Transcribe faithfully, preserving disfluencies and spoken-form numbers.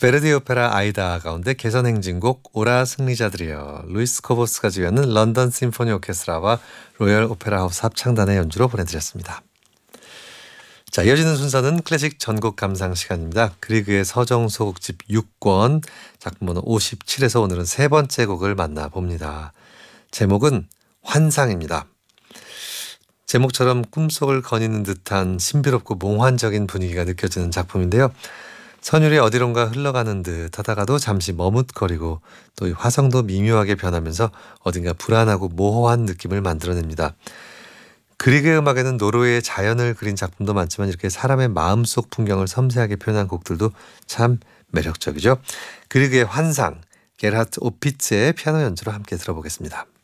베르디 오페라 아이다 가운데 개선 행진곡 오라 승리자들이여 루이스 코보스가 지휘하는 런던 심포니 오케스트라와 로열 오페라 하우스 합창단의 연주로 보내드렸습니다. 자, 이어지는 순서는 클래식 전곡 감상 시간입니다. 그리그의 서정 소곡집 육 권 작품 번호 오십칠에서 오늘은 세 번째 곡을 만나봅니다. 제목은 환상입니다. 제목처럼 꿈속을 거니는 듯한 신비롭고 몽환적인 분위기가 느껴지는 작품인데요. 선율이 어디론가 흘러가는 듯 하다가도 잠시 머뭇거리고 또 이 화성도 미묘하게 변하면서 어딘가 불안하고 모호한 느낌을 만들어냅니다. 그리그의 음악에는 노르웨이의 자연을 그린 작품도 많지만 이렇게 사람의 마음속 풍경을 섬세하게 표현한 곡들도 참 매력적이죠. 그리그의 환상, 게르하트 오피츠의 피아노 연주로 함께 들어보겠습니다.